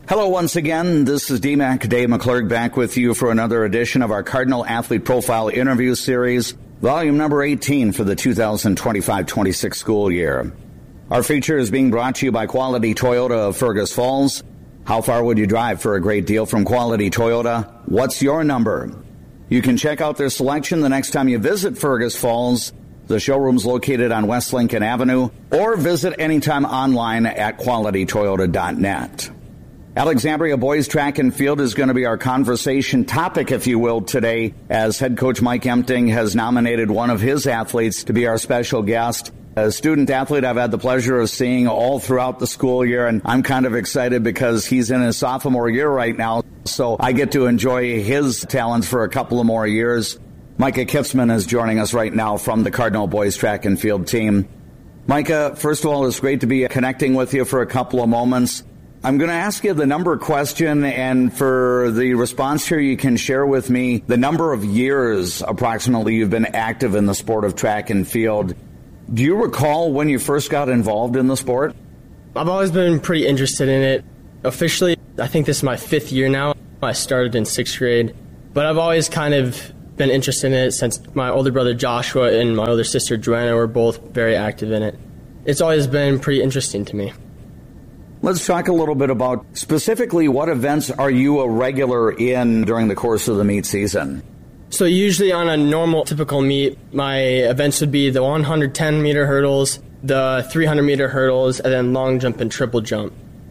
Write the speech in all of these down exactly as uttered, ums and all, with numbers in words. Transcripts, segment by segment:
Hello once again. This is D Mac Dave McClurg back with you for another edition of our Cardinal Athlete Profile Interview Series, volume number eighteen for the two thousand twenty-five twenty-six school year. Our feature is being brought to you by Quality Toyota of Fergus Falls. How far would you drive for a great deal from Quality Toyota? What's your number? You can check out their selection the next time you visit Fergus Falls. The showroom's located on West Lincoln Avenue, or visit anytime online at quality toyota dot net. Alexandria Boys Track and Field is going to be our conversation topic, if you will, today, as head coach Mike Empting has nominated one of his athletes to be our special guest. A student athlete I've had the pleasure of seeing all throughout the school year, and I'm kind of excited because he's in his sophomore year right now, so I get to enjoy his talents for a couple of more years. Micah Kipsman is joining us right now from the Cardinal Boys Track and Field team. Micah, first of all, it's great to be connecting with you for a couple of moments. I'm going to ask you the number question, and for the response here, you can share with me the number of years approximately you've been active in the sport of track and field. Do you recall when you first got involved in the sport? I've always been pretty interested in it. Officially, I think this is my fifth year now. I started in sixth grade, but I've always kind of been interested in it since my older brother Joshua and my older sister Joanna were both very active in it. It's always been pretty interesting to me. Let's talk a little bit about specifically what events are you a regular in during the course of the meet season? So usually on a normal, typical meet, my events would be the one hundred ten meter hurdles, the three hundred meter hurdles, and then long jump and triple jump.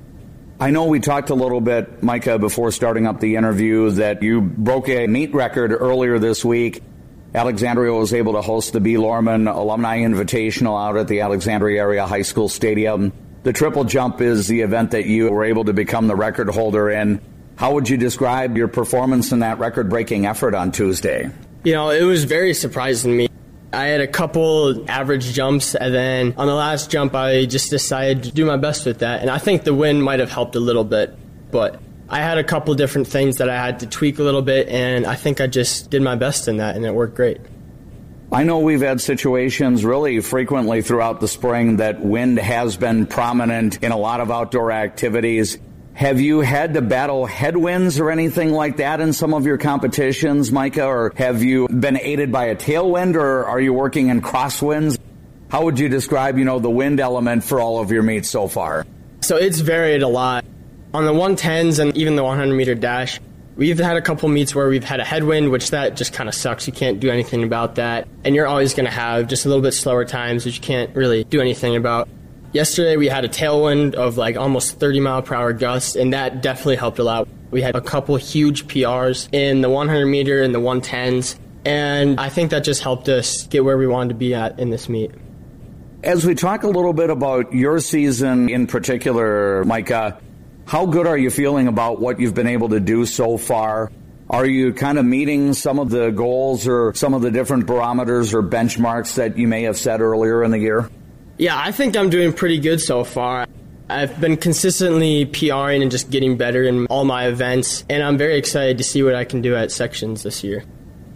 I know we talked a little bit, Micah, before starting up the interview, that you broke a meet record earlier this week. Alexandria was able to host the B. Lorman Alumni Invitational out at the Alexandria Area High School Stadium. The triple jump is the event that you were able to become the record holder in. How would you describe your performance in that record-breaking effort on Tuesday? You know, it was very surprising to me. I had a couple average jumps, and then on the last jump, I just decided to do my best with that. And I think the wind might have helped a little bit, but I had a couple different things that I had to tweak a little bit, and I think I just did my best in that, and it worked great. I know we've had situations really frequently throughout the spring that wind has been prominent in a lot of outdoor activities. Have you had to battle headwinds or anything like that in some of your competitions, Micah, or have you been aided by a tailwind, or are you working in crosswinds? How would you describe, you know, the wind element for all of your meets so far? So it's varied a lot. On the one tens and even the one hundred meter dash, we've had a couple meets where we've had a headwind, which that just kind of sucks. You can't do anything about that. And you're always going to have just a little bit slower times, which you can't really do anything about. Yesterday, we had a tailwind of like almost thirty mile per hour gusts, and that definitely helped a lot. We had a couple huge P Rs in the one hundred meter and the one tens, and I think that just helped us get where we wanted to be at in this meet. As we talk a little bit about your season in particular, Micah, how good are you feeling about what you've been able to do so far? Are you kind of meeting some of the goals or some of the different barometers or benchmarks that you may have set earlier in the year? Yeah, I think I'm doing pretty good so far. I've been consistently PRing and just getting better in all my events, and I'm very excited to see what I can do at sections this year.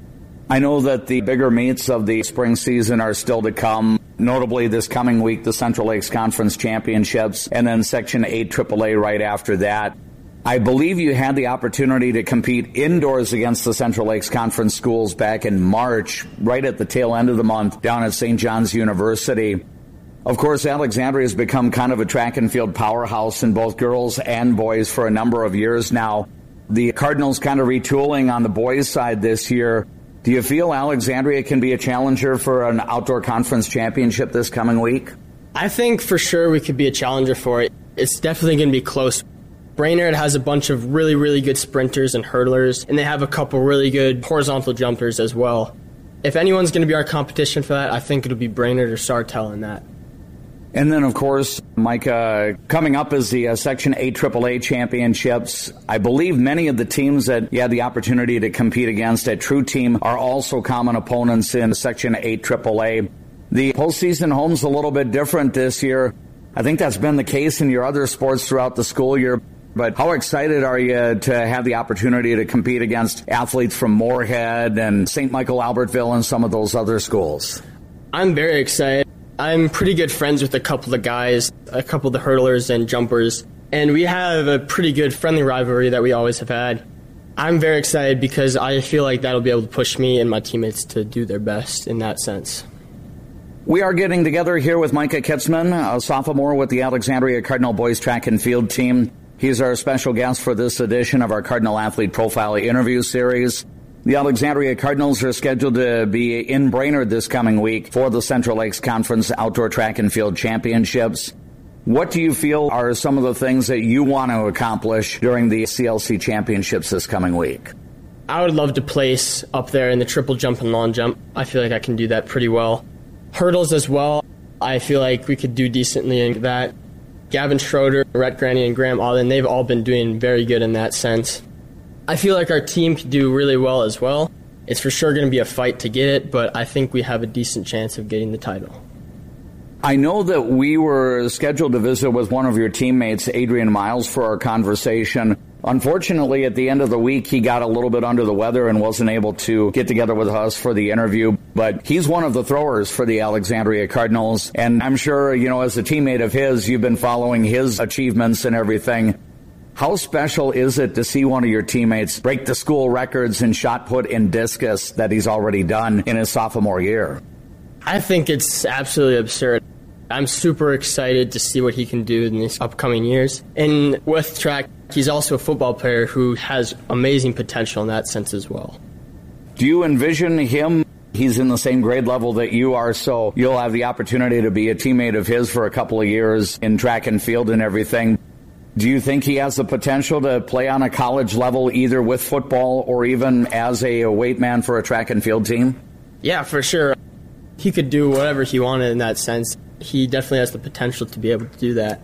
I know that the bigger meets of the spring season are still to come, notably this coming week, the Central Lakes Conference Championships, and then Section eight triple A right after that. I believe you had the opportunity to compete indoors against the Central Lakes Conference schools back in March, right at the tail end of the month, down at Saint John's University. Of course, Alexandria has become kind of a track and field powerhouse in both girls and boys for a number of years now. The Cardinals kind of retooling on the boys' side this year. Do you feel Alexandria can be a challenger for an outdoor conference championship this coming week? I think for sure we could be a challenger for it. It's definitely going to be close. Brainerd has a bunch of really, really good sprinters and hurdlers, and they have a couple really good horizontal jumpers as well. If anyone's going to be our competition for that, I think it'll be Brainerd or Sartell in that. And then, of course, Micah, coming up is the uh, Section eight triple A championships. I believe many of the teams that you had the opportunity to compete against at True Team are also common opponents in Section eight triple A. The postseason home's a little bit different this year. I think that's been the case in your other sports throughout the school year. But how excited are you to have the opportunity to compete against athletes from Moorhead and Saint Michael Albertville and some of those other schools? I'm very excited. I'm pretty good friends with a couple of guys, a couple of the hurdlers and jumpers, And we have a pretty good friendly rivalry that we always have had. I'm very excited because I feel like that'll be able to push me and my teammates to do their best in that sense. We are getting together here with Micah Kitzman, a sophomore with the Alexandria Cardinal boys track and field team. He's our special guest for this edition of our Cardinal Athlete Profile interview series. The Alexandria Cardinals are scheduled to be in Brainerd this coming week for the Central Lakes Conference Outdoor Track and Field Championships. What do you feel are some of the things that you want to accomplish during the C L C Championships this coming week? I would love to place up there in the triple jump and long jump. I feel like I can do that pretty well. Hurdles as well. I feel like we could do decently in that. Gavin Schroeder, Rhett Granny, and Graham Alden, they've all been doing very good in that sense. I feel like our team could do really well as well. It's for sure going to be a fight to get it, but I think we have a decent chance of getting the title. I know that we were scheduled to visit with one of your teammates, Adrian Miles, for our conversation. Unfortunately, at the end of the week, he got a little bit under the weather and wasn't able to get together with us for the interview. But he's one of the throwers for the Alexandria Cardinals. And I'm sure, you know, as a teammate of his, you've been following his achievements and everything. How special is it to see one of your teammates break the school records in shot put and discus that he's already done in his sophomore year? I think it's absolutely absurd. I'm super excited to see what he can do in these upcoming years. And with track, he's also a football player who has amazing potential in that sense as well. Do you envision him? He's in the same grade level that you are, so you'll have the opportunity to be a teammate of his for a couple of years in track and field and everything. Do you think he has the potential to play on a college level, either with football or even as a weight man for a track and field team? Yeah, for sure. He could do whatever he wanted in that sense. He definitely has the potential to be able to do that.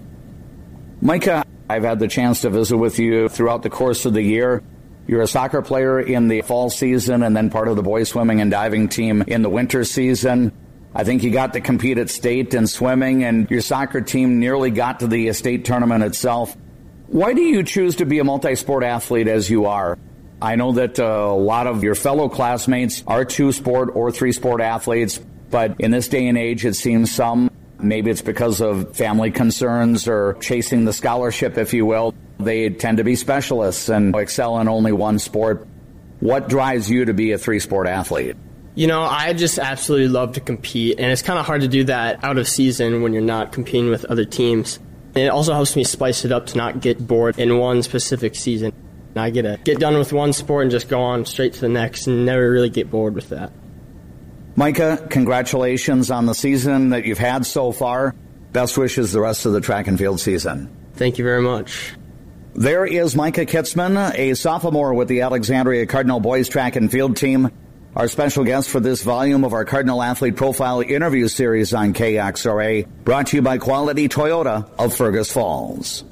Micah, I've had the chance to visit with you throughout the course of the year. You're a soccer player in the fall season and then part of the boys swimming and diving team in the winter season. I think you got to compete at state in swimming, and your soccer team nearly got to the state tournament itself. Why do you choose to be a multi-sport athlete as you are? I know that uh, a lot of your fellow classmates are two-sport or three-sport athletes, but in this day and age, it seems some, maybe it's because of family concerns or chasing the scholarship, if you will, they tend to be specialists and excel in only one sport. What drives you to be a three-sport athlete? You know, I just absolutely love to compete, and it's kind of hard to do that out of season when you're not competing with other teams. And it also helps me spice it up to not get bored in one specific season. I get to get done with one sport and just go on straight to the next and never really get bored with that. Micah, congratulations on the season that you've had so far. Best wishes the rest of the track and field season. Thank you very much. There is Micah Kitzman, a sophomore with the Alexandria Cardinal boys track and field team. Our special guest for this volume of our Cardinal Athlete Profile interview series on K X R A, brought to you by Quality Toyota of Fergus Falls.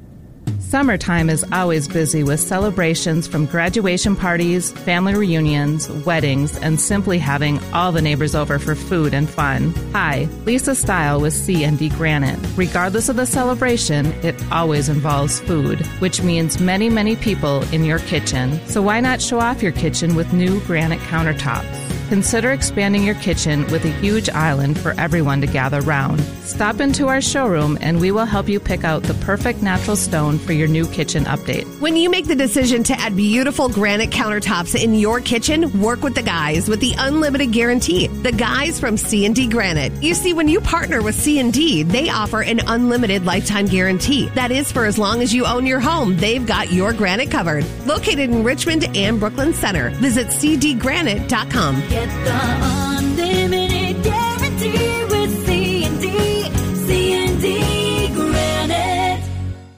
Summertime is always busy with celebrations from graduation parties, family reunions, weddings, and simply having all the neighbors over for food and fun. Hi, Lisa Style with C and D Granite. Regardless of the celebration, it always involves food, which means many, many people in your kitchen. So why not show off your kitchen with new granite countertops? Consider expanding your kitchen with a huge island for everyone to gather round. Stop into our showroom and we will help you pick out the perfect natural stone for your new kitchen update. When you make the decision to add beautiful granite countertops in your kitchen, work with the guys with the unlimited guarantee. The guys from C and D Granite. You see, when you partner with C and D, they offer an unlimited lifetime guarantee. That is for as long as you own your home, they've got your granite covered. Located in Richmond and Brooklyn Center. Visit c d granite dot com. Get the unlimited guarantee with C and D, C and D Granite.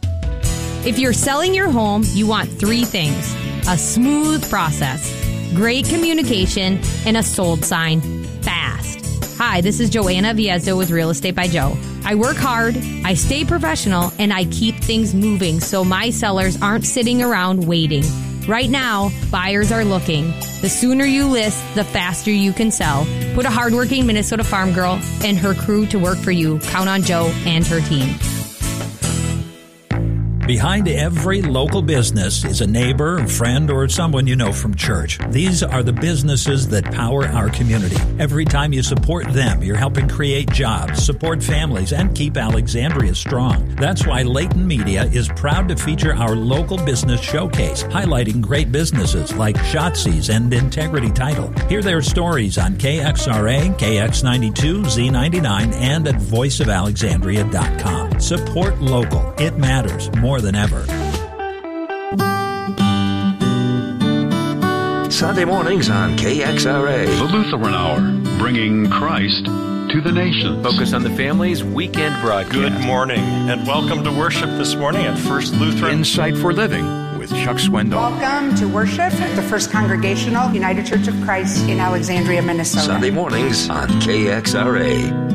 If you're selling your home, you want three things: a smooth process, great communication, and a sold sign fast. Hi, this is Joanna Viezzo with Real Estate by Joe. I work hard, I stay professional, and I keep things moving so my sellers aren't sitting around waiting. Right now, buyers are looking. The sooner you list, the faster you can sell. Put a hardworking Minnesota farm girl and her crew to work for you. Count on Joe and her team. Behind every local business is a neighbor, friend, or someone you know from church. These are the businesses that power our community. Every time you support them, you're helping create jobs, support families, and keep Alexandria strong. That's why Layton Media is proud to feature our local business showcase, highlighting great businesses like Shotzi's and Integrity Title. Hear their stories on K X R A, K X ninety-two, Z ninety-nine, and at voice of alexandria dot com. Support local. It matters more than ever. Sunday mornings on K X R A. The Lutheran Hour, bringing Christ to the nations. Focus on the Family's weekend broadcast. Good morning, and welcome to worship this morning at First Lutheran. Insight for Living with Chuck Swindoll. Welcome to worship at the First Congregational United Church of Christ in Alexandria, Minnesota. Sunday mornings on K X R A.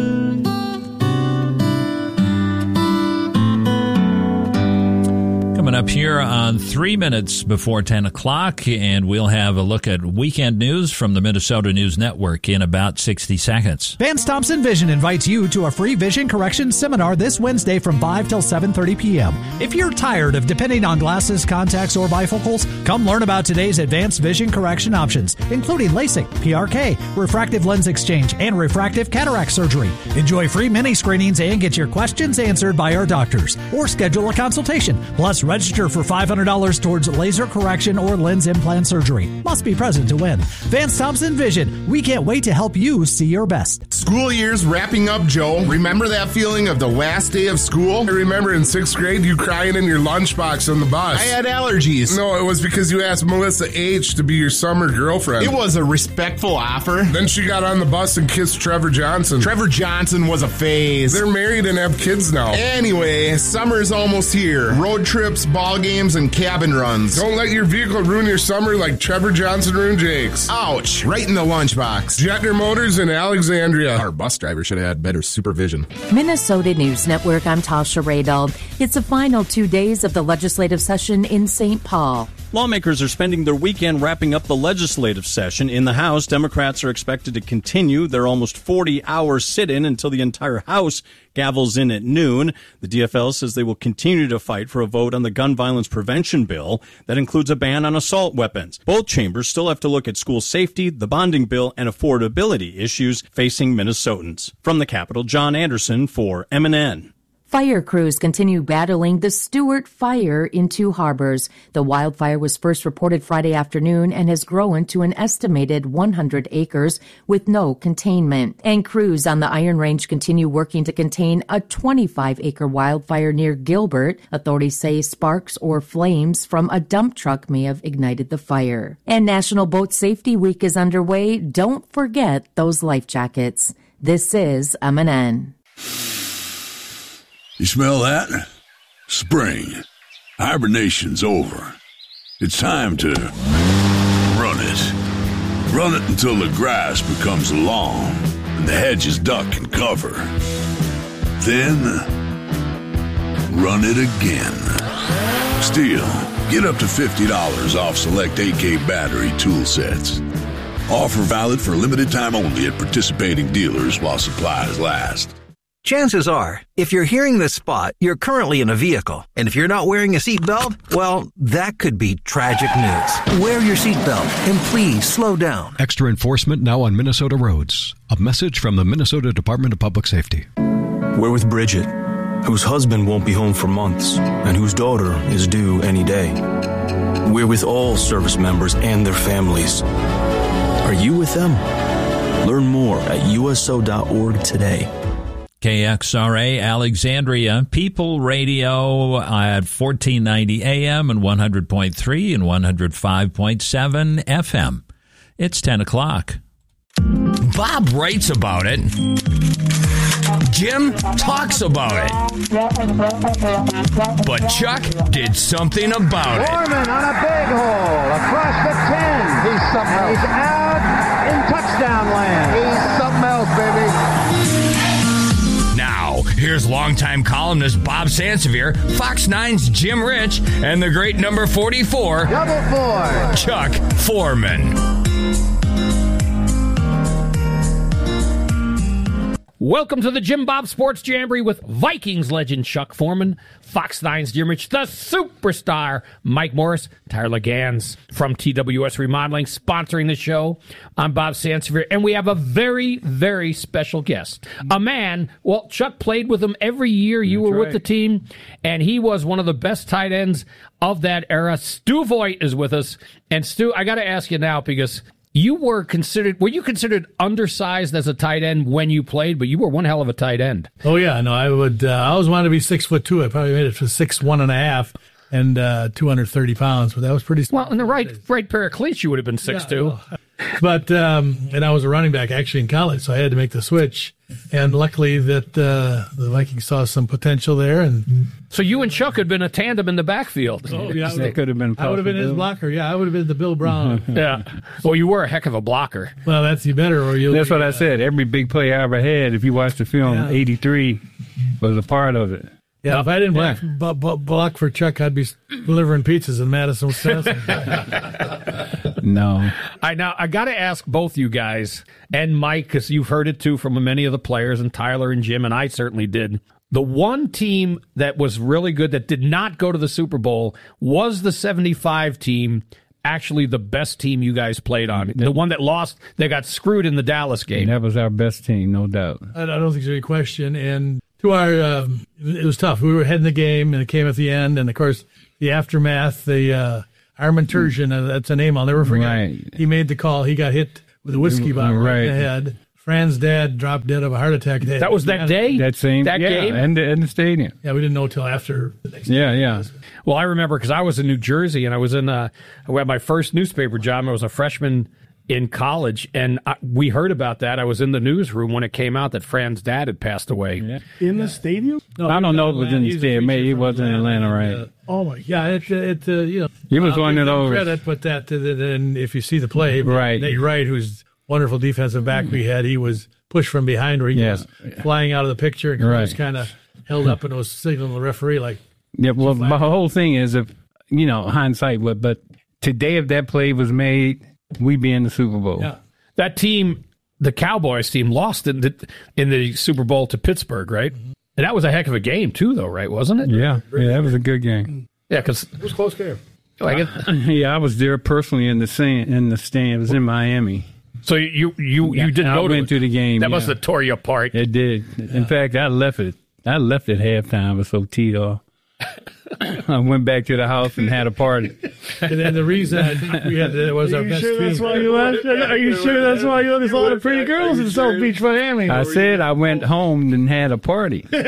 Coming up here on three minutes before ten o'clock, and we'll have a look at weekend news from the Minnesota News Network in about sixty seconds. Vance Thompson Vision invites you to a free vision correction seminar this Wednesday from five till seven thirty p.m. If you're tired of depending on glasses, contacts, or bifocals, come learn about today's advanced vision correction options, including LASIK, P R K, refractive lens exchange, and refractive cataract surgery. Enjoy free mini screenings and get your questions answered by our doctors, or schedule a consultation. Plus, register for five hundred dollars towards laser correction or lens implant surgery. Must be present to win. Vance Thompson Vision. We can't wait to help you see your best. School year's wrapping up, Joe. Remember that feeling of the last day of school? I remember in sixth grade you crying in your lunchbox on the bus. I had allergies. No, it was because you asked Melissa H. to be your summer girlfriend. It was a respectful offer. Then she got on the bus and kissed Trevor Johnson. Trevor Johnson was a phase. They're married and have kids now. Anyway, summer's almost here. Road trips, ball games, and cabin runs. Don't let your vehicle ruin your summer like Trevor Johnson ruined Jake's. Ouch. Right in the lunchbox. Jetner Motors in Alexandria. Our bus driver should have had better supervision. Minnesota News Network, I'm Tasha Radal. It's the final two days of the legislative session in Saint Paul. Lawmakers are spending their weekend wrapping up the legislative session. In the House, Democrats are expected to continue their almost forty-hour sit-in until the entire House gavels in at noon. The D F L says they will continue to fight for a vote on the gun violence prevention bill that includes a ban on assault weapons. Both chambers still have to look at school safety, the bonding bill, and affordability issues facing Minnesotans. From the Capitol, John Anderson for M N N. Fire crews continue battling the Stewart Fire in Two Harbors. The wildfire was first reported Friday afternoon and has grown to an estimated one hundred acres with no containment. And crews on the Iron Range continue working to contain a twenty-five acre wildfire near Gilbert. Authorities say sparks or flames from a dump truck may have ignited the fire. And National Boat Safety Week is underway. Don't forget those life jackets. This is M N N. You smell that? Spring. Hibernation's over. It's time to run it. Run it until the grass becomes long and the hedges duck and cover. Then, run it again. Still, get up to fifty dollars off select A K battery tool sets. Offer valid for a limited time only at participating dealers while supplies last. Chances are, if you're hearing this spot, you're currently in a vehicle. And if you're not wearing a seatbelt, well, that could be tragic news. Wear your seatbelt and please slow down. Extra enforcement now on Minnesota roads. A message from the Minnesota Department of Public Safety. We're with Bridget, whose husband won't be home for months and whose daughter is due any day. We're with all service members and their families. Are you with them? Learn more at U S O dot org today. K X R A Alexandria, People Radio at fourteen ninety A M and one hundred point three and one hundred five point seven F M. It's ten o'clock. Bob writes about it. Jim talks about it. But Chuck did something about it. Foreman on a big hole across the ten. He's something else. He's out in touchdown land. He's something else, baby. Now, here's longtime columnist Bob Sansevier, Fox nine's Jim Rich, and the great number forty-four, Double four, Chuck Foreman. Welcome to the Jim Bob Sports Jamboree with Vikings legend Chuck Foreman, Fox nine's Jim Rich, the superstar Mike Morris, Tyler Gans from T W S Remodeling sponsoring the show. I'm Bob Sansevier, and we have a very, very special guest. A man, well, Chuck played with him every year you That's were right. with the team, and he was one of the best tight ends of that era. Stu Voigt is with us. And Stu, I got to ask you now because you were considered, were you considered undersized as a tight end when you played, but you were one hell of a tight end. Oh, yeah. No, I would, uh, I always wanted to be six foot two. I probably made it to six, one and a half and uh, two hundred thirty pounds, but that was pretty Well, in the right right pair of cleats, you would have been six, yeah, two. Well, but, um, and I was a running back actually in college, so I had to make the switch. And luckily that uh, the Vikings saw some potential there. And so you and Chuck had been a tandem in the backfield. Oh, yeah. That could have been I would have been his blocker. Yeah, I would have been the Bill Brown. Yeah. Well, you were a heck of a blocker. Well, that's you better. Or you'll That's be, what I uh, said. Every big play I ever had, if you watch the film, yeah. eighty-three was a part of it. Yeah, if I didn't block, b- b- block for Chuck, I'd be delivering pizzas in Madison, Wisconsin. No. I now I got to ask both you guys and Mike, because you've heard it too from many of the players, and Tyler and Jim, and I certainly did. The one team that was really good that did not go to the Super Bowl was the seventy-five team. Actually, the best team you guys played on. The one that lost, they got screwed in the Dallas game. That was our best team, no doubt. I don't think there's any question. And to our, um, it was tough. We were heading the game, and it came at the end. And, of course, the aftermath, the uh, Armin Turgeon, uh, that's a name I'll never forget. Right. He made the call. He got hit with a whiskey bottle right in the head. Fran's dad dropped dead of a heart attack. That was that day? That same that yeah, game? in the, in the stadium. Yeah, we didn't know until after the next Yeah, day. yeah. Well, I remember because I was in New Jersey, and I was in uh, I had my first newspaper job. I was a freshman in college, and I, we heard about that. I was in the newsroom when it came out that Fran's dad had passed away. Yeah. In the stadium? No, I don't know if it was in the stadium. Maybe it was in Atlanta, right? Uh, oh, my God. It, it, uh, you know, he was I'll one of those. Credit, but that, uh, then if you see the play, right. Nate Wright, who's wonderful defensive back we had, he was pushed from behind where he yes. was flying out of the picture, and right. he was kind of held up and was signaling the referee like. Yeah, well, my whole thing is, if you know, hindsight, but, but today if that play was made, we'd be in the Super Bowl. Yeah. That team, the Cowboys team, lost in the, in the Super Bowl to Pittsburgh, right? Mm-hmm. And that was a heck of a game, too, though, right? Wasn't it? Yeah, yeah, that was a good game. Yeah, because it was a close game. Like uh, yeah, I was there personally in the stand, in the stand. It was in Miami. So you you you didn't I go to went to the game. That yeah. must have tore you apart. It did. Yeah. In fact, I left it. I left at halftime. I was so teed off. I went back to the house and had a party. And then the reason we had that was Are our you best sure team. that's why you left? Are you sure that's why you left? There's a lot of pretty girls in South Beach, Miami. I said I went home and had a party. oh,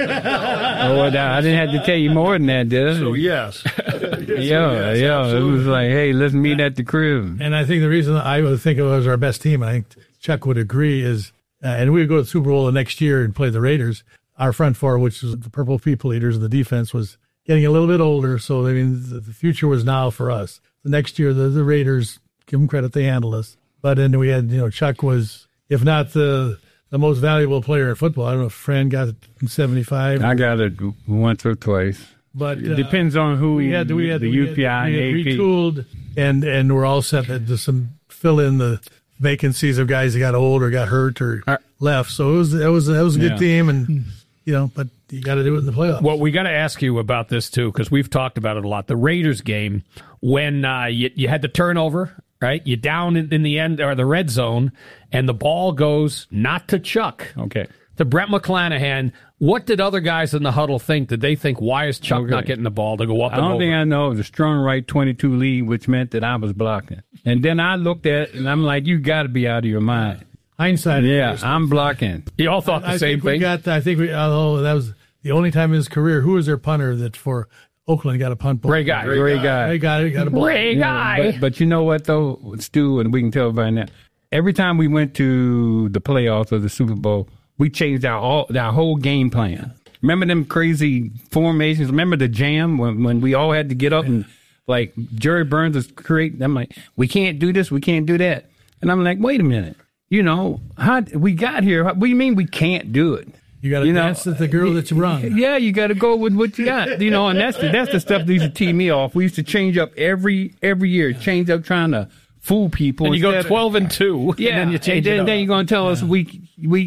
I didn't have to tell you more than that, did I? So yes. yeah, yes, yeah. Absolutely. It was like, hey, let's meet at the crib. And I think the reason I would think it was our best team, and I think Chuck would agree, is, uh, and we would go to the Super Bowl the next year and play the Raiders. Our front four, which was the Purple People Eaters, and the defense was getting a little bit older, so I mean the future was now for us. The next year, the, the Raiders, give them credit, they handled us. But then we had, you know, Chuck was, if not the the most valuable player in football. I don't know if Fran got it in seventy-five. I got it once or twice. But it uh, depends on who we had. We had the we U P I had, we had and A P. retooled, and and we're all set to some fill in the vacancies of guys that got old or got hurt or uh, left. So it was it was it was a good yeah. team, and you know, but you got to do it in the playoffs. Well, we got to ask you about this too, because we've talked about it a lot. The Raiders game, when uh, you, you had the turnover, right? You down in, in the end or the red zone, and the ball goes not to Chuck, okay, to Brett McClanahan. What did other guys in the huddle think? Did they think, why is Chuck okay. not getting the ball to go up I and don't over? think I know. It was a strong right twenty-two lead, which meant that I was blocking. And then I looked at it, and I'm like, you got to be out of your mind. Hindsight. Yeah, I'm blocking. You all thought the I same think thing? We got, I think we, although that was the only time in his career, who was their punter that for Oakland got a punt ball? Ray Guy. Ray, Ray Guy. Ray Guy got a ball. Ray Guy. Yeah, but, but you know what, though, Stu, and we can tell by now, every time we went to the playoffs or the Super Bowl, we changed our all our whole game plan. Remember them crazy formations? Remember the jam when, when we all had to get up and, like, Jerry Burns was creating? I'm like, we can't do this, we can't do that. And I'm like, wait a minute. You know, how we got here. What do you mean we can't do it? You got to dance with the girl that you run. Yeah, you got to go with what you got. You know, and that's the, that's the stuff that used to tee me off. We used to change up every every year, change up trying to fool people. And you go Instead of- twelve and two. Yeah, And then you change and then, it up. then you're going to tell us we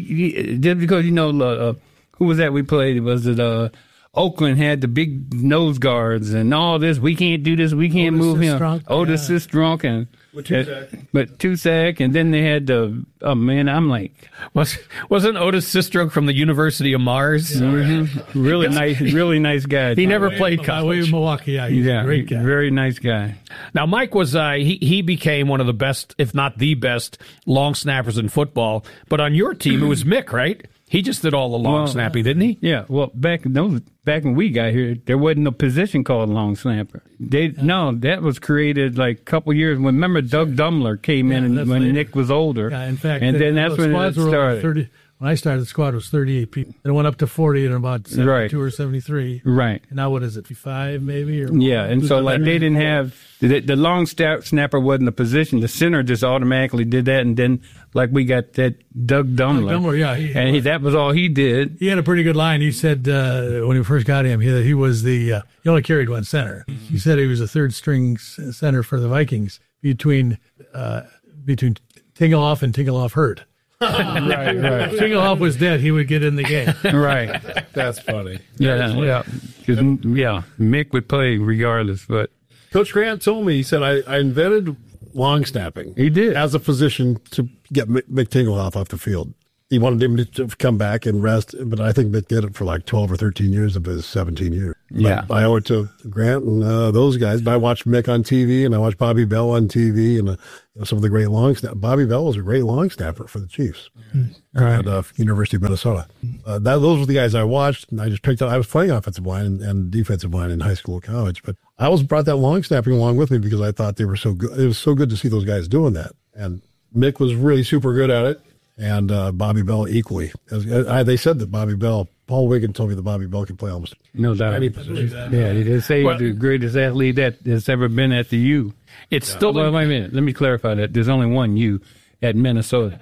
we just because you know uh, who was that we played? Was it uh, Oakland had the big nose guards and all this? We can't do this. We can't Otis move is him. drunk. Otis Yeah. is drunk and With Tusack. but Tusack, and then they had the oh man, I'm like Was wasn't Otis Sistrunk from the University of Mars? mhm. really nice, really nice guy. He never Way- played way college. in Milwaukee. Yeah, he's yeah, a great guy. very nice guy. Now, Mike was uh, he he became one of the best, if not the best, long snappers in football. But on your team, it was Mick, right? He just did all the long Well, snapping, didn't he? Yeah. Well, back in those, back when we got here, there wasn't a position called long snapper. They no, that was created like a couple years. When remember Doug Dumler came in and, that's when later. Nick was older. Yeah, in fact, and the, then that's the when it squads were only started. thirty. When I started, the squad was thirty-eight people. Then it went up to forty in about seventy-two Right. or seventy-three. Right. And now what is it, fifty-five maybe? Or Yeah, and so like they didn't have the, the long snap, snapper wasn't a position. The center just automatically did that, and then like we got that Doug Dumler. Doug Dumler, yeah, he- and he, that was all he did. He had a pretty good line. He said uh, when we first got him, he, he was the uh, he only carried one center. He said he was a third string s- center for the Vikings between uh, between Tingeloff and Tingeloff hurt. Right, right. If Tingeloff was dead, he would get in the game. Right. That's funny. Yeah, yeah, 'Cause, yeah. Mick would play regardless, but Coach Grant told me, he said, I, I invented long snapping. He did. As a physician to get Mick, Mick Tingeloff off the field. He wanted him to come back and rest, but I think Mick did it for like twelve or thirteen years of his seventeen years. Yeah. But I owe it to Grant and uh, those guys. But I watched Mick on T V, and I watched Bobby Bell on T V, and uh, you know, some of the great long snap. Bobby Bell was a great long snapper for the Chiefs Right. at uh, University of Minnesota. Uh, that, those were the guys I watched, and I just picked up. I was playing offensive line and, and defensive line in high school and college, but I always brought that long snapping along with me because I thought they were so good. It was so good to see those guys doing that. And Mick was really super good at it, and uh, Bobby Bell equally. As, I, they said that Bobby Bell, Paul Wiggin told me that Bobby Bell could play almost no doubt. any position. Yeah, he did say Well- the greatest athlete that has ever been at the U. It's still Well, wait a minute. Let me clarify that. There's only one U at Minnesota.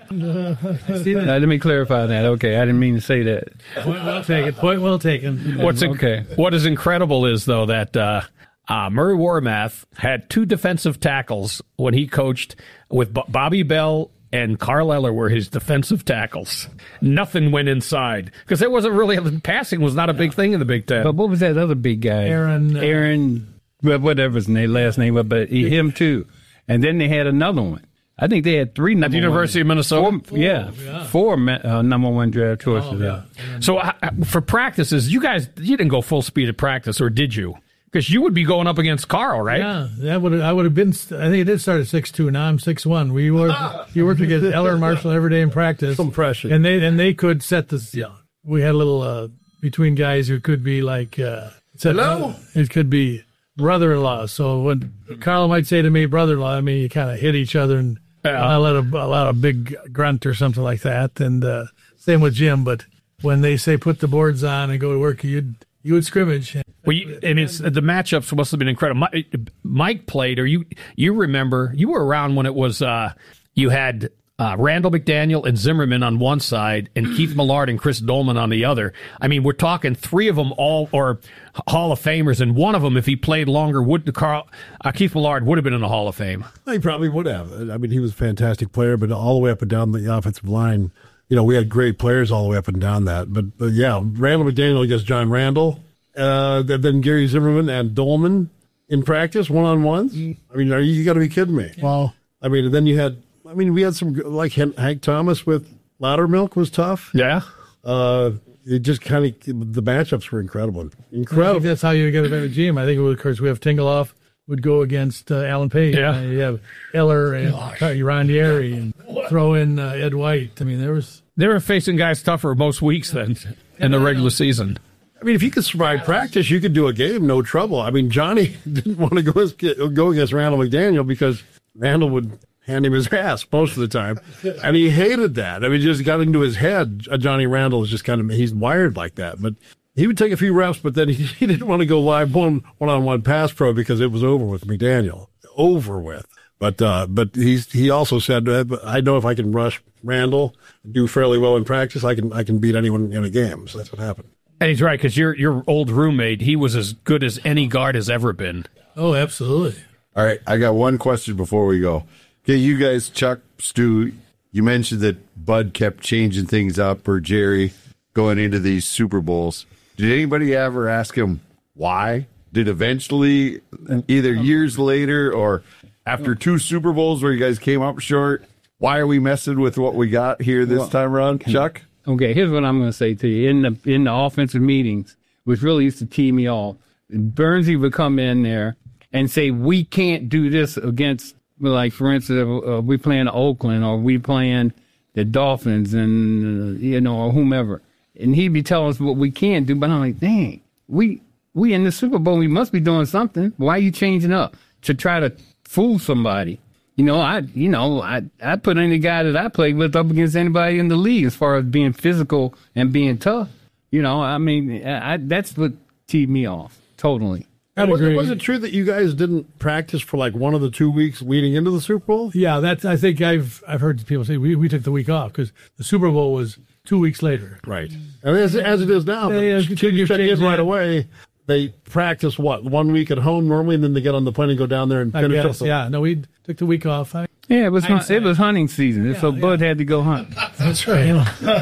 See that? Now, let me clarify that. Okay, I didn't mean to say that. Point well taken. Point well taken. What's inc- Okay. What is incredible is though that uh, uh, Murray Warmath had two defensive tackles when he coached with B- Bobby Bell and Carl Eller were his defensive tackles. Nothing went inside because there wasn't really passing was not a big thing in the Big Ten. But what was that other big guy? Aaron, uh, Aaron, well, whatever his name, last name was, but he, him too. And then they had another one. I think they had three number At the University one. of Minnesota? Four, yeah, four ma- uh, number one draft choices. yeah. So uh, for practices, you guys you didn't go full speed at practice, or did you? Because you would be going up against Carl, right? Yeah, that would I would have been. I think it did start at six two. Now I'm six one. We were you worked against Eller and Marshall every day in practice. Some pressure. and they and they could set this. Yeah, we had a little uh, between guys who could be like. Uh, set- Hello? It could be brother-in-law. So when Carl might say to me brother-in-law, I mean you kind of hit each other and I let a, a lot of big grunt or something like that. And uh, same with Jim. But when they say put the boards on and go to work, you'd you would scrimmage. Well, you, I mean, it's, the matchups must have been incredible. Mike, Mike played, or you you remember, you were around when it was, uh, you had uh, Randall McDaniel and Zimmerman on one side and Keith Millard and Chris Dolman on the other. I mean, we're talking three of them all, or Hall of Famers, and one of them, if he played longer, would Carl uh, Keith Millard would have been in the Hall of Fame. He probably would have. I mean, he was a fantastic player, but all the way up and down the offensive line, you know, we had great players all the way up and down that. But, but yeah, Randall McDaniel against John Randall, uh, then Gary Zimmerman and Dolman in practice, one-on-ones. I mean, are you, you got to be kidding me. Wow. I mean, and then you had, I mean, we had some, like Hank Thomas with Loudermilk was tough. Yeah. Uh, it just kind of, the matchups were incredible. I think Incredible. that's how you get a better team. I think, of course, we have Tingeloff would go against uh, Alan Page. Yeah. Uh, you have Eller and Rondieri and throw in uh, Ed White. I mean, there was. They were facing guys tougher most weeks than in the regular season. I mean, if you could survive practice, you could do a game, no trouble. I mean, Johnny didn't want to go against, go against Randall McDaniel because Randall would hand him his ass most of the time, and he hated that. I mean, it just got into his head. Johnny Randall is just kind of, he's wired like that. But he would take a few reps, but then he, he didn't want to go live one, one-on-one pass pro because it was over with McDaniel. Over with. But uh, but he's he also said, uh, I know if I can rush Randall and do fairly well in practice, I can I can beat anyone in a game. So that's what happened. And he's right, because your your old roommate, he was as good as any guard has ever been. Oh, absolutely. All right, I got one question before we go. Yeah, you guys, Chuck, Stu, you mentioned that Bud kept changing things up, or Jerry, going into these Super Bowls. Did anybody ever ask him why? Did eventually, either years later or after two Super Bowls where you guys came up short, why are we messing with what we got here this well, time around, Chuck? Okay, here's what I'm going to say to you. In the in the offensive meetings, which really used to tee me off, Bernsey would come in there and say, we can't do this against, like, for instance, uh, we playing Oakland or we playing the Dolphins and, uh, you know, or whomever. And he'd be telling us what we can do, but I'm like, dang, we we in the Super Bowl, we must be doing something. Why are you changing up to try to fool somebody? You know, I you know, I I put any guy that I played with up against anybody in the league as far as being physical and being tough. You know, I mean, I, that's what teed me off totally. Was it, was it true that you guys didn't practice for like one of the two weeks leading into the Super Bowl? Yeah, that's. I think I've I've heard people say we, we took the week off because the Super Bowl was two weeks later. Right, and as, as it is now, yeah, yeah, you check in right away. They practice what one week at home normally, and then they get on the plane and go down there and I finish guess, up. The- yeah, no, we took the week off. I, yeah, it was hunt, it was hunting season, yeah, so yeah. Bud had to go hunt. That's right. no,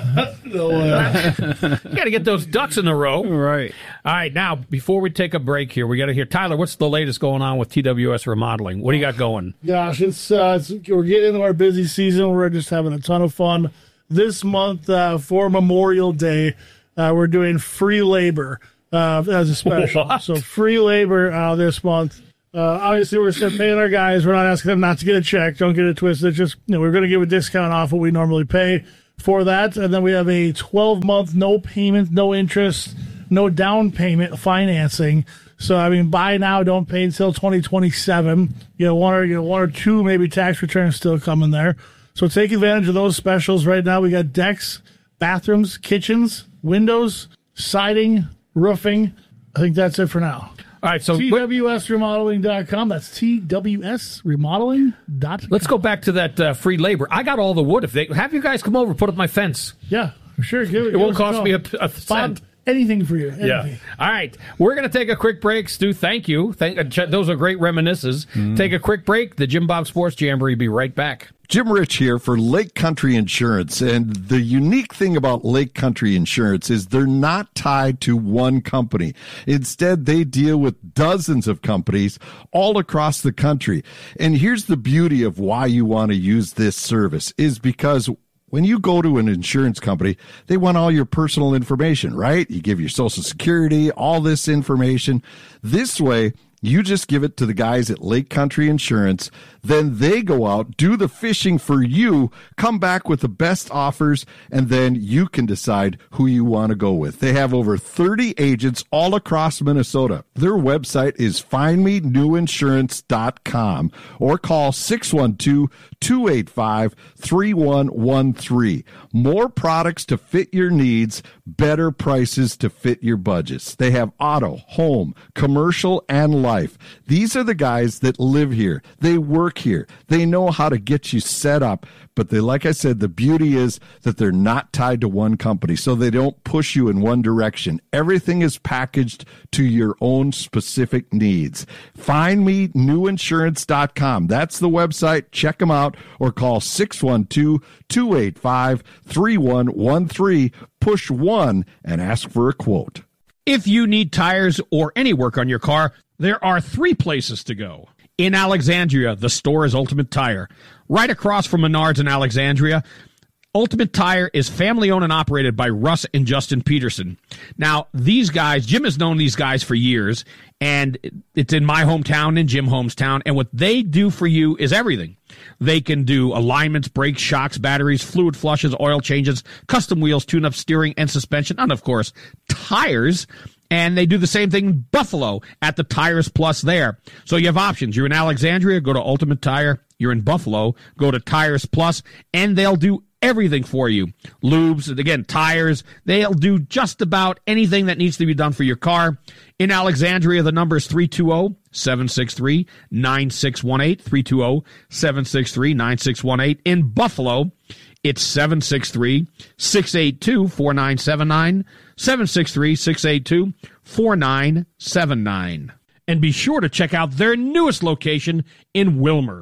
uh, you got to get those ducks in a row. Right. All right, now, before we take a break here, we got to hear, Tyler, what's the latest going on with T W S Remodeling? What do you got going? Gosh, it's, uh, it's we're getting into our busy season. We're just having a ton of fun. This month, uh, for Memorial Day, uh, we're doing free labor uh, as a special. What? So free labor uh, this month. Uh, obviously, we're still paying our guys. We're not asking them not to get a check. Don't get it twisted. Just, you know, we're going to give a discount off what we normally pay for that. And then we have a twelve-month no payment, no interest, no down payment financing. So, I mean, buy now, don't pay until twenty twenty-seven. You know, one or, you know, one or two maybe tax returns still coming there. So take advantage of those specials right now. We got decks, bathrooms, kitchens, windows, siding, roofing. I think that's it for now. All right, so T W S remodeling dot com. That's T W S remodeling dot com. Let's go back to that uh, free labor. I got all the wood. If they have you guys come over, put up my fence. Yeah, sure. Give, it give won't us cost a me a, a cent. Anything for you. Anything. Yeah. All right. We're going to take a quick break. Stu, thank you. Thank, uh, those are great reminiscences. Mm. Take a quick break. The Jim Bob Sports Jamboree. Be right back. Jim Rich here for Lake Country Insurance. And the unique thing about Lake Country Insurance is they're not tied to one company. Instead, they deal with dozens of companies all across the country. And here's the beauty of why you want to use this service is because when you go to an insurance company, they want all your personal information, right? You give your Social Security, all this information. This way, you just give it to the guys at Lake Country Insurance. Then they go out, do the fishing for you, come back with the best offers, and then you can decide who you want to go with. They have over thirty agents all across Minnesota. Their website is find me new insurance dot com or call six one two, two eight five, three one one three. More products to fit your needs, better prices to fit your budgets. They have auto, home, commercial, and life. These are the guys that live here. They work here. They know how to get you set up. But they, like I said, the beauty is that they're not tied to one company, so they don't push you in one direction. Everything is packaged to your own specific needs. find me new insurance dot com. That's the website. Check them out or call six one two, two eight five, three one one three. Push one and ask for a quote. If you need tires or any work on your car, there are three places to go. In Alexandria, the store is Ultimate Tire. Right across from Menards in Alexandria, Ultimate Tire is family-owned and operated by Russ and Justin Peterson. Now, these guys, Jim has known these guys for years, and it's in my hometown, in Jim Holmes' town, and what they do for you is everything. They can do alignments, brakes, shocks, batteries, fluid flushes, oil changes, custom wheels, tune-up, steering, and suspension, and, of course, tires. And they do the same thing in Buffalo at the Tires Plus there. So you have options. You're in Alexandria, go to Ultimate Tire. You're in Buffalo, go to Tires Plus, and they'll do everything for you. Lubes, again, tires. They'll do just about anything that needs to be done for your car. In Alexandria, the number is three two zero, seven six three, nine six one eight, three two zero, seven six three, nine six one eight. In Buffalo, it's seven six three, six eight two, four nine seven nine, seven six three, six eight two, four nine seven nine. And be sure to check out their newest location in Wilmer.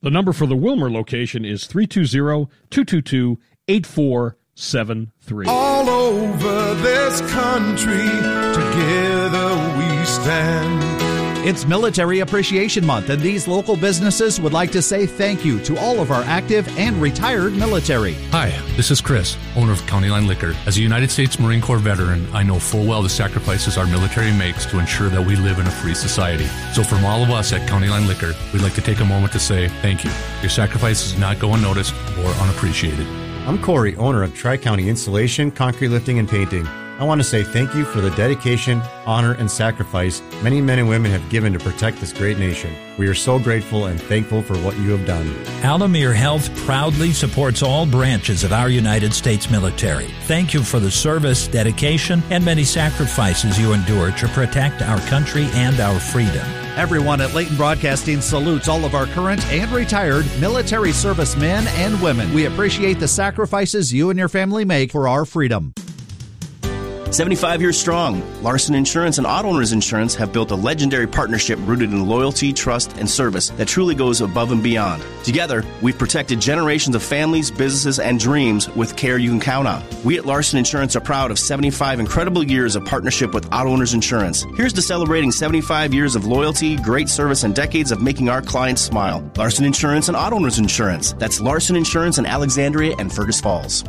The number for the Wilmer location is three two zero, two two two, eight four seven three. All over this country, together we stand. It's Military Appreciation Month, and these local businesses would like to say thank you to all of our active and retired military. Hi, this is Chris, owner of County Line Liquor. As a United States Marine Corps veteran, I know full well the sacrifices our military makes to ensure that we live in a free society. So from all of us at County Line Liquor, we'd like to take a moment to say thank you. Your sacrifices not go unnoticed or unappreciated. I'm Corey, owner of Tri-County Installation, Concrete Lifting, and Painting. I want to say thank you for the dedication, honor, and sacrifice many men and women have given to protect this great nation. We are so grateful and thankful for what you have done. Alamere Health proudly supports all branches of our United States military. Thank you for the service, dedication, and many sacrifices you endure to protect our country and our freedom. Everyone at Leighton Broadcasting salutes all of our current and retired military servicemen and women. We appreciate the sacrifices you and your family make for our freedom. seventy-five years strong, Larson Insurance and Auto Owners Insurance have built a legendary partnership rooted in loyalty, trust, and service that truly goes above and beyond. Together, we've protected generations of families, businesses, and dreams with care you can count on. We at Larson Insurance are proud of seventy-five incredible years of partnership with Auto Owners Insurance. Here's to celebrating seventy-five years of loyalty, great service, and decades of making our clients smile. Larson Insurance and Auto Owners Insurance. That's Larson Insurance in Alexandria and Fergus Falls.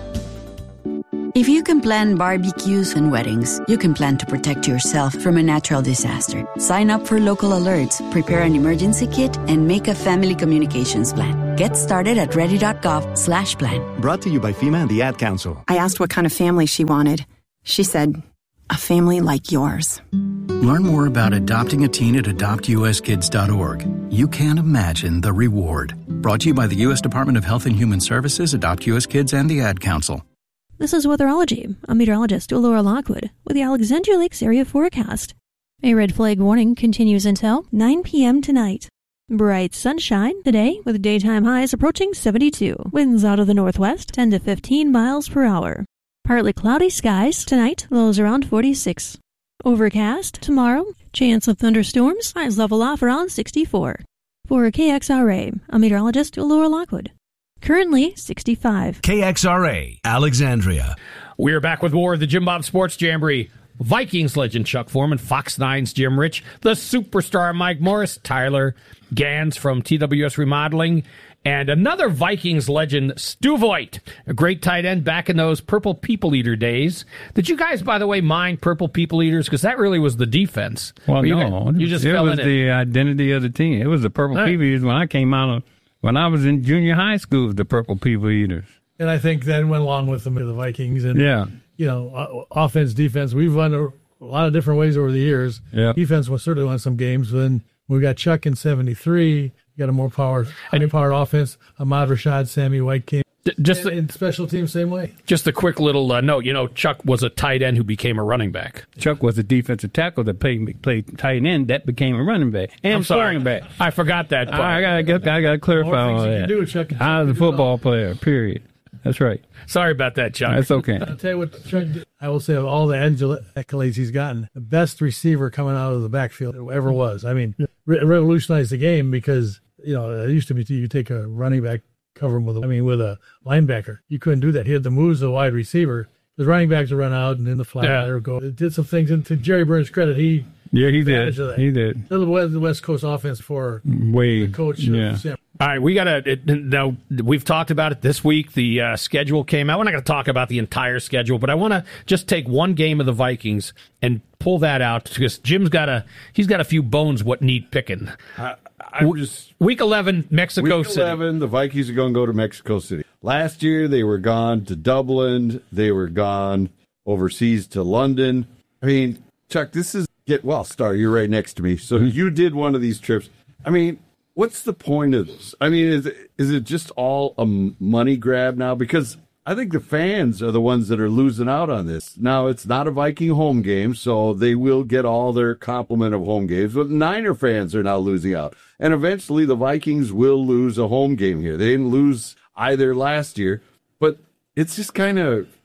If you can plan barbecues and weddings, you can plan to protect yourself from a natural disaster. Sign up for local alerts, prepare an emergency kit, and make a family communications plan. Get started at ready.gov slash plan. Brought to you by FEMA and the Ad Council. I asked what kind of family she wanted. She said, a family like yours. Learn more about adopting a teen at adopt u s kids dot org. You can't imagine the reward. Brought to you by the U S Department of Health and Human Services, Adopt U S Kids, and the Ad Council. This is Weatherology. I'm meteorologist Laura Lockwood with the Alexandria Lakes area forecast. A red flag warning continues until nine p.m. tonight. Bright sunshine today with daytime highs approaching seventy-two. Winds out of the northwest, ten to fifteen miles per hour. Partly cloudy skies tonight, lows around forty-six. Overcast tomorrow, chance of thunderstorms, highs level off around sixty-four. For K X R A, I'm meteorologist Laura Lockwood. Currently sixty-five. K X R A, Alexandria. We are back with more of the Jim Bob Sports Jamboree. Vikings legend Chuck Foreman, Fox nine's Jim Rich, the superstar Mike Morris, Tyler Gans from T W S Remodeling, and another Vikings legend, Stu Voigt, a great tight end back in those Purple People Eater days. Did you guys, by the way, mind Purple People Eaters? Because that really was the defense. Well, you, no. You just it fell was in the it. identity of the team. It was the Purple Right. People Eaters when I came out of, when I was in junior high school, the Purple People Eaters. And I think then went along with them to the Vikings. And, Yeah. you know, uh, offense, defense, we've run a, a lot of different ways over the years. Yeah. Defense was certainly won some games. Then we got Chuck in seventy-three. You got a more power, high powered offense. Ahmad Rashad, Sammy White came. Just and, and special teams, same way. Just a quick little uh, note. You know, Chuck was a tight end who became a running back. Chuck was a defensive tackle that played, played tight end that became a running back and I'm sorry. running back. I forgot that part. I gotta get, I gotta clarify More all things you that. can do, Chuck. I was a football player. Period. That's right. Sorry about that, Chuck. That's okay. I'll tell you what, Chuck did. I will say of all the angel- accolades he's gotten, the best receiver coming out of the backfield ever was. I mean, re- revolutionized the game because, you know, it used to be you take a running back, cover him with a, I mean, with a linebacker. You couldn't do that. He had the moves of a wide receiver. The running backs would run out and in the flat Yeah. there go. It did some things. And to Jerry Burns' credit, he Yeah, he advantage did. of that. He did. The West, the West Coast offense for Way. the coach. Yeah. Sam. All right, we got to, now, we've talked about it this week. The uh, schedule came out. We're not going to talk about the entire schedule, but I want to just take one game of the Vikings and pull that out because Jim's got a, he's got a few bones what need picking. I, I'm just Week eleven, Mexico Week City. eleven, the Vikings are going to go to Mexico City. Last year, they were gone to Dublin. They were gone overseas to London. I mean, Chuck, this is get well, Star. You're right next to me, so you did one of these trips. I mean, what's the point of this? I mean, is it, is it just all a money grab now? Because I think the fans are the ones that are losing out on this. Now, it's not a Viking home game, so they will get all their complement of home games. But Niner fans are now losing out. And eventually the Vikings will lose a home game here. They didn't lose either last year. But it's just kind of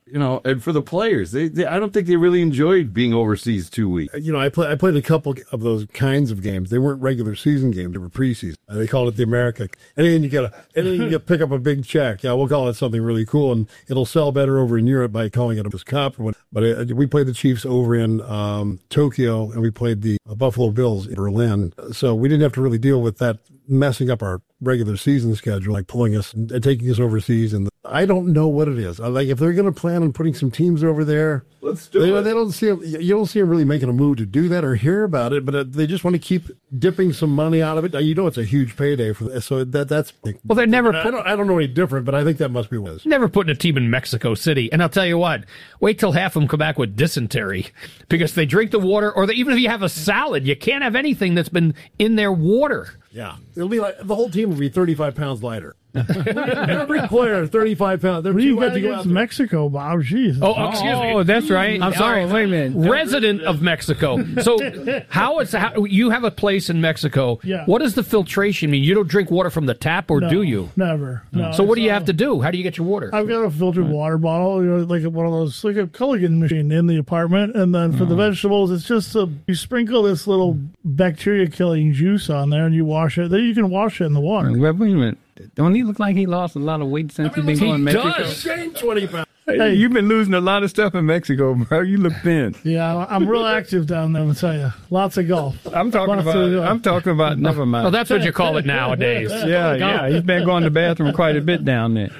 You know, and for the players, they, they I don't think they really enjoyed being overseas two weeks. You know, I play, I played a couple of those kinds of games. They weren't regular season games; they were preseason. Uh, they called it the America. And then you get a, and then you get pick up a big check. Yeah, we'll call it something really cool, and it'll sell better over in Europe by calling it a Cup. But it, we played the Chiefs over in um, Tokyo, and we played the uh, Buffalo Bills in Berlin. So we didn't have to really deal with that messing up our regular season schedule, like pulling us and taking us overseas. And I don't know what it is. Like if they're going to plan on putting some teams over there, let's do they, it. They don't see you don't see them really making a move to do that or hear about it, but they just want to keep dipping some money out of it. You know, it's a huge payday for this, so that that's well. They're never. I don't, I don't know any different, but I think that must be what it is. Never putting a team in Mexico City, and I'll tell you what. Wait till half of them come back with dysentery because they drink the water, or they, even if you have a salad, you can't have anything that's been in their water. Yeah, it'll be like the whole team will be thirty-five pounds lighter. Every player, thirty-five pounds. What do you got to go to Mexico, Bob? Jeez. Oh, excuse me. Oh, that's right. I'm sorry. Oh, wait a minute. Resident of Mexico. So, how is how, you have a place in Mexico? Yeah. What does the filtration mean? You don't drink water from the tap, or No, do you? Never. No. So, what do you So- have to do? How do you get your water? I've got a filtered water bottle, you know, like one of those, like a Culligan machine in the apartment. And then for the vegetables, it's just a, you sprinkle this little bacteria killing juice on there and you wash it. Then you can wash it in the water. Wait, wait a minute. Don't he look like he lost a lot of weight since he's been going to Mexico? does. Gained twenty pounds. Hey, you've been losing a lot of stuff in Mexico, bro. You look thin. Yeah, I'm real active down there, I'll tell you. Lots of golf. I'm talking Lots about. of golf. I'm talking about. Never mind. Well, that's what you call it nowadays. yeah, yeah. He's been going to the bathroom quite a bit down there.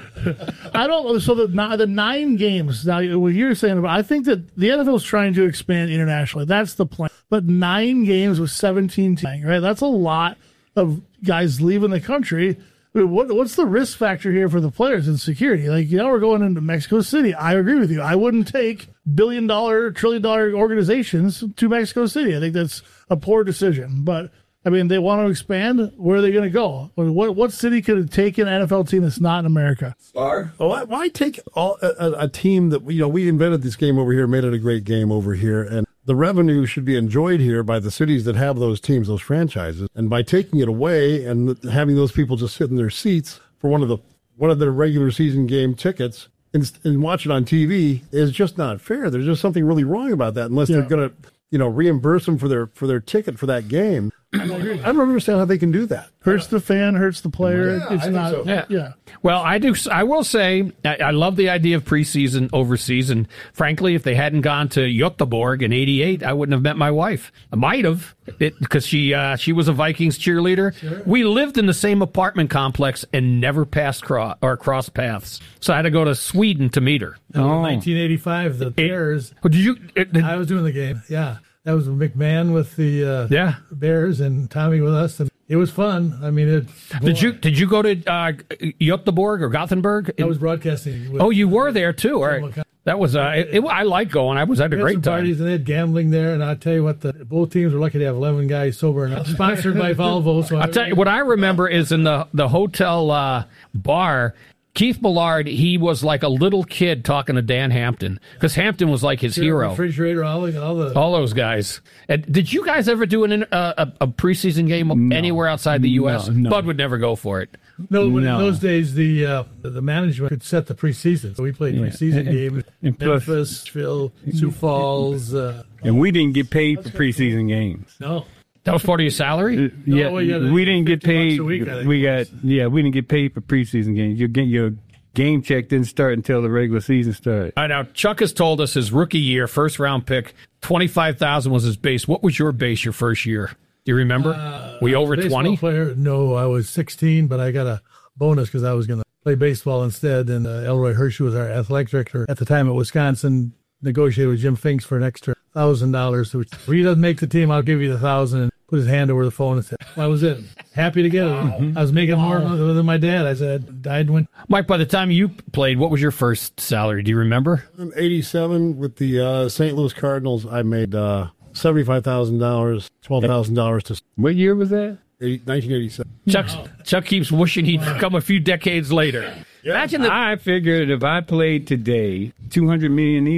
I don't. So the ni- the nine games now. What you're saying about, I think that the N F L is trying to expand internationally. That's the plan. But nine games with seventeen teams, right? That's a lot of guys leaving the country. I mean, what what's the risk factor here for the players and security? Like, you know, we're going into Mexico City. I agree with you. I wouldn't take billion dollar, trillion dollar organizations to Mexico City. I think that's a poor decision. But I mean, they want to expand. Where are they going to go? What what city could take an N F L team that's not in America? Star. Oh, why, why take all, a, a, a team that, you know, we invented this game over here, made it a great game over here, and the revenue should be enjoyed here by the cities that have those teams, those franchises. And by taking it away and having those people just sit in their seats for one of the one of their regular season game tickets and, and watch it on T V is just not fair. There's just something really wrong about that unless Yeah. they're going to, you know, reimburse them for their for their ticket for that game. I don't understand how they can do that. Hurts the fan, hurts the player. Yeah, I it's think not. so. Yeah. yeah. Well, I do. I will say, I, I love the idea of preseason overseas. And frankly, if they hadn't gone to Göteborg in eighty-eight, I wouldn't have met my wife. I might have, because she uh, she was a Vikings cheerleader. Sure. We lived in the same apartment complex and never passed cross or crossed paths. So I had to go to Sweden to meet her. Oh. nineteen eighty-five, the Bears. Oh, did you? It, it, I was doing the game. Yeah, that was McMahon with the uh, yeah Bears and Tommy with us, and it was fun. I mean, it. Did you did you go to uh, Göteborg or Gothenburg? I was broadcasting. With, oh, you were there too. All right. That was uh, it, it, I liked going. I was had a great time. Parties and they had gambling there, and I tell you what, the both teams were lucky to have eleven guys sober enough. Sponsored by Volvo. So I'll tell you what I remember is in the the hotel uh, bar. Keith Millard, he was like a little kid talking to Dan Hampton because Hampton was like his sure, hero. Refrigerator, all, the, all the all those guys. And did you guys ever do an, uh, a, a preseason game no. anywhere outside the U S? No, no. Bud would never go for it. No, no. in those days the uh, the management could set the preseason, so we played Yeah. preseason And- games. and plus- Memphis, Phil, Sioux Falls. Uh, And we didn't get paid for preseason games. no. That was part of your salary? Yeah, well, yeah, we didn't get fifty bucks paid. a week, I think. We got yeah, we didn't get paid for preseason games. Your ga- your game check didn't start until the regular season started. All right, now Chuck has told us his rookie year, first round pick, twenty five thousand was his base. What was your base your first year? Do you remember? Uh, Were you over baseball twenty? Player? No, I was sixteen, but I got a bonus because I was going to play baseball instead. And uh, Elroy Hirsch was our athletic director at the time at Wisconsin. Negotiated with Jim Finks for an extra thousand dollars. So if he doesn't make the team, I'll give you the thousand. And put his hand over the phone and said, "That was it. Happy to get it." I was making more than my dad. I said, "I'd win." Mike, by the time you played, what was your first salary? Do you remember? I'm eighty-seven with the uh, Saint Louis Cardinals. I made uh, seventy-five thousand dollars, twelve thousand dollars to. What year was that? nineteen eighty-seven. Chuck, Chuck keeps wishing he'd come a few decades later. Imagine that I figured if I played today, two hundred million easy.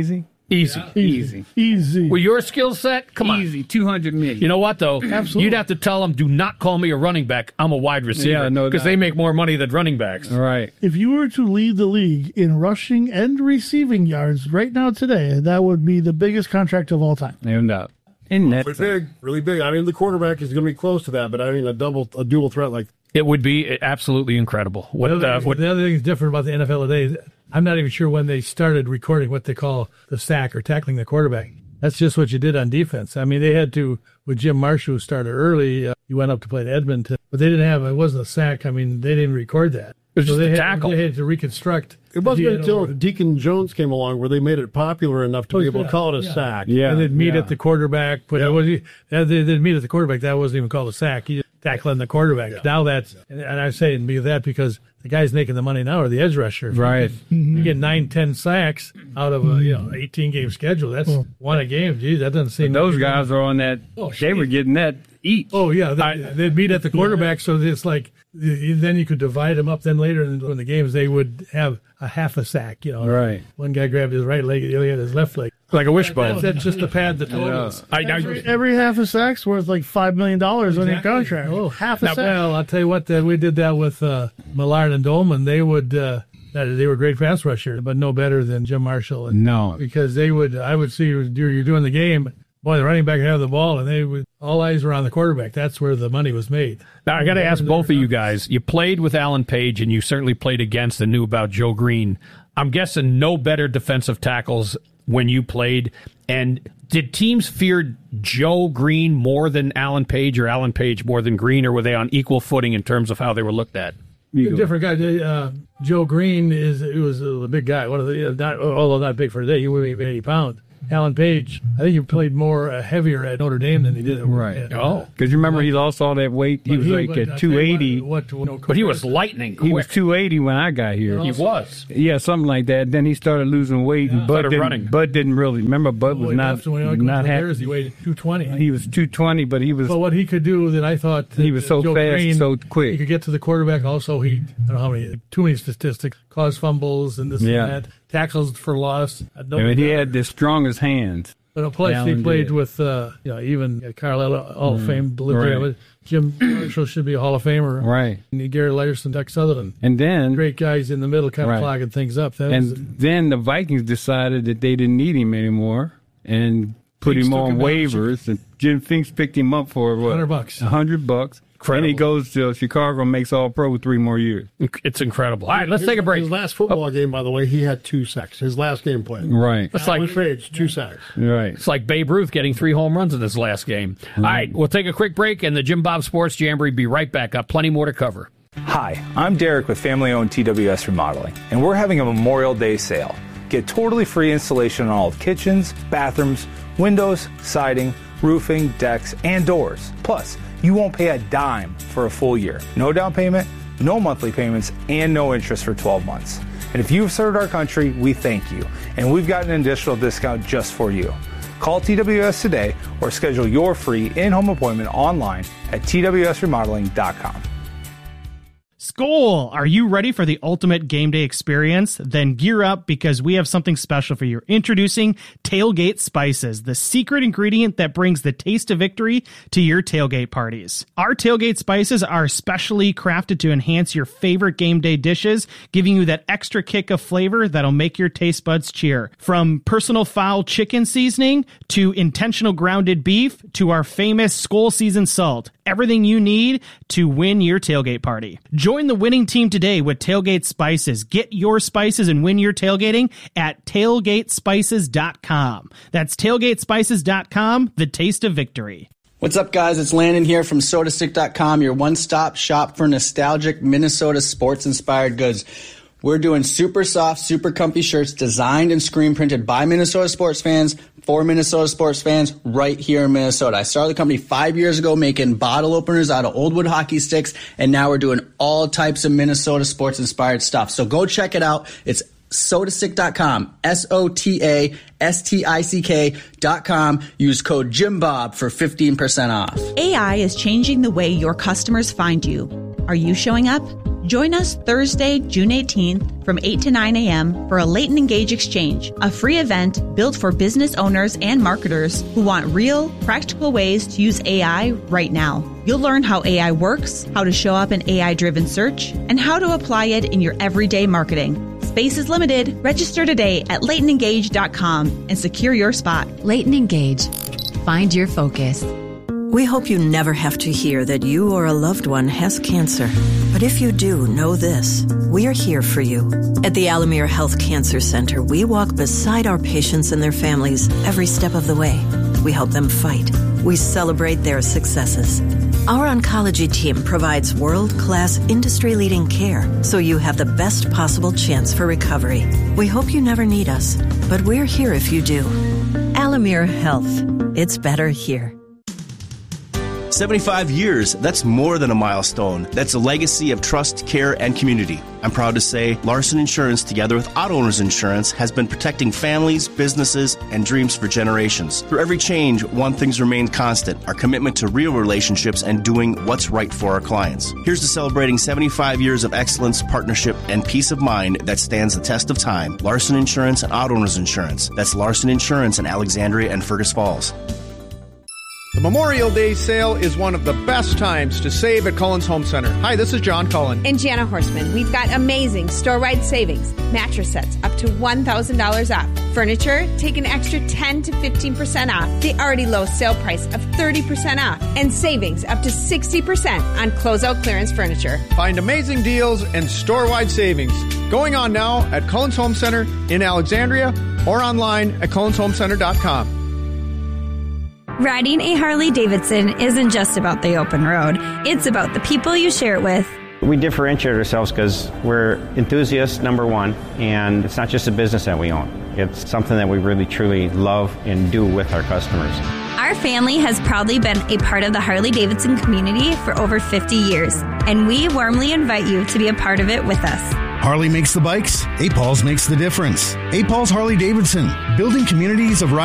Easy. Easy. Easy. With your skill set, come on. Easy. two hundred million. You know what, though? Absolutely. You'd have to tell them, do not call me a running back. I'm a wide receiver. Yeah, no Because doubt. they make more money than running backs. All right. If you were to lead the league in rushing and receiving yards right now today, that would be the biggest contract of all time. No doubt. And that Really big, really big. I mean, the quarterback is going to be close to that, but I mean, a double, a dual threat like It would be absolutely incredible. What, the, other, uh, what, the other thing that's different about the N F L today, I'm not even sure when they started recording what they call the sack or tackling the quarterback. That's just what you did on defense. I mean, they had to, with Jim Marshall, who started early, uh, he went up to play at Edmonton, but they didn't have, it wasn't a sack. I mean, they didn't record that. It was so just they a had, tackle. They had to reconstruct. It wasn't the- until Deacon Jones came along where they made it popular enough to Oh, be able yeah, to call it a yeah. sack. Yeah. And they'd meet yeah. at the quarterback, but it was, they didn't meet at the quarterback. That wasn't even called a sack. He just tackling the quarterback. Yeah. Now that's, and I say it be that because the guys making the money now are the edge rusher. Right. You get nine, ten sacks out of a you know eighteen game schedule. That's one a game. Geez, that doesn't seem. Those guys are on that. Oh, they were getting that each. Oh yeah, they, they'd meet at the quarterback, so it's like then you could divide them up. Then later in the games, they would have a half a sack. You know, Right. One guy grabbed his right leg, the other had his left leg. like a wishbone. That's just to pad the totals. I, I, Every, every half a sack's worth like five million dollars on your Exactly. contract. Oh, half a Now, sack. well, I'll tell you what, uh, we did that with uh, Millard and Dolman. They would, uh, that- they were great pass rushers, but no better than Jim Marshall. And, No. because they would, I would see you you're doing the game, boy, the running back would have the ball, and they would, all eyes were on the quarterback. That's where the money was made. Now, I got to ask both of you guys. You played with Alan Page, and you certainly played against and knew about Joe Green. I'm guessing no better defensive tackles when you played. And did teams fear Joe Green more than Alan Page or Alan Page more than Green, or were they on equal footing in terms of how they were looked at? Different guy. Uh, Joe Green is he was a big guy. One of the not although not big for today. He weighed eighty pounds. Alan Page, I think he played more uh, heavier at Notre Dame than he did at Right. At, Oh, because you remember he lost all that weight. He But was he- like but I at tell two you eighty. What, what, no But he was lightning quick. He was two eighty when I got here. He was. Yeah, something like that. Then he started losing weight, and Bud Started didn't. running. Bud didn't really remember. Bud was Boy, not after when he went not to the happy. Bears, he weighed two twenty. He was two twenty, but he was. But what he could do that I thought He was that so Joe fast, Green, so quick. He could get to the quarterback. Also, he I don't know how many too many statistics, caused fumbles and this Yeah. and that, tackles for loss. I I don't- mean, he had the strongest hands. But plus, Allen he played did. with uh, you know even Carlisle Hall of Mm, Fame delivery. right. of it. Jim Marshall should be a Hall of Famer. Right. And Gary Lyerson, Doug Sutherland. And then Great guys in the middle, kind of Right. clogging things up. That and was, then the Vikings decided that they didn't need him anymore and put Finks him took on him down to waivers. And Jim Finks picked him up for what? Hundred bucks. A hundred bucks. And he goes to Chicago and makes All Pro three more years. It's incredible. All right, let's take a break. His last football game, by the way, he had two sacks. His last game played. Right. It's like Page, two sacks. Right. It's like Babe Ruth getting three home runs in his last game. All right, we'll take a quick break, and the Jim Bob Sports Jamboree be right back. Got plenty more to cover. Hi, I'm Derek with family-owned T W S Remodeling, and we're having a Memorial Day sale. Get totally free installation on all kitchens, bathrooms, windows, siding, roofing, decks, and doors. Plus, you won't pay a dime for a full year. No down payment, no monthly payments, and no interest for twelve months. And if you've served our country, we thank you. And we've got an additional discount just for you. Call T W S today or schedule your free in-home appointment online at T W S remodeling dot com. Skol! Are you ready for the ultimate game day experience? Then gear up because we have something special for you. Introducing Tailgate Spices, the secret ingredient that brings the taste of victory to your tailgate parties. Our Tailgate Spices are specially crafted to enhance your favorite game day dishes, giving you that extra kick of flavor that'll make your taste buds cheer. From personal foul chicken seasoning to intentional grounded beef to our famous Skol seasoned salt. Everything you need to win your tailgate party. Join the winning team today with Tailgate Spices. Get your spices and win your tailgating at tailgate spices dot com. That's tailgate spices dot com, the taste of victory. What's up, guys? It's Landon here from soda stick dot com, your one-stop shop for nostalgic Minnesota sports-inspired goods. We're doing super soft, super comfy shirts designed and screen printed by Minnesota sports fans for Minnesota sports fans right here in Minnesota. I started the company five years ago making bottle openers out of old wood hockey sticks, and now we're doing all types of Minnesota sports-inspired stuff. So go check it out. It's soda stick dot com, S O T A S T I C K dot com. Use code JimBob for fifteen percent off. A I is changing the way your customers find you. Are you showing up? Join us Thursday, June eighteenth from eight to nine a.m. for a Leighton Engage Exchange, a free event built for business owners and marketers who want real, practical ways to use A I right now. You'll learn how A I works, how to show up in A I-driven search, and how to apply it in your everyday marketing. Space is limited. Register today at leighton engage dot com and secure your spot. Leighton Engage. Find your focus. We hope you never have to hear that you or a loved one has cancer. But if you do, know this. We are here for you. At the Alamere Health Cancer Center, we walk beside our patients and their families every step of the way. We help them fight. We celebrate their successes. Our oncology team provides world-class, industry-leading care, so you have the best possible chance for recovery. We hope you never need us, but we're here if you do. Alamere Health. It's better here. seventy-five years, that's more than a milestone. That's a legacy of trust, care, and community. I'm proud to say Larson Insurance, together with Auto Owners Insurance, has been protecting families, businesses, and dreams for generations. Through every change, one thing's remained constant: our commitment to real relationships and doing what's right for our clients. Here's to celebrating seventy-five years of excellence, partnership, and peace of mind that stands the test of time. Larson Insurance and Auto Owners Insurance. That's Larson Insurance in Alexandria and Fergus Falls. The Memorial Day sale is one of the best times to save at Cullen's Home Center. Hi, this is John Cullen. And Jana Horseman. We've got amazing store-wide savings. Mattress sets up to one thousand dollars off. Furniture, take an extra ten to fifteen percent off. The already low sale price of thirty percent off. And savings up to sixty percent on closeout clearance furniture. Find amazing deals and store-wide savings going on now at Cullen's Home Center in Alexandria or online at cullens home center dot com. Riding a Harley-Davidson isn't just about the open road. It's about the people you share it with. We differentiate ourselves because we're enthusiasts, number one, and it's not just a business that we own. It's something that we really, truly love and do with our customers. Our family has proudly been a part of the Harley-Davidson community for over fifty years, and we warmly invite you to be a part of it with us. Harley makes the bikes, A P A Ls makes the difference. A P A Ls Harley-Davidson, building communities of riders.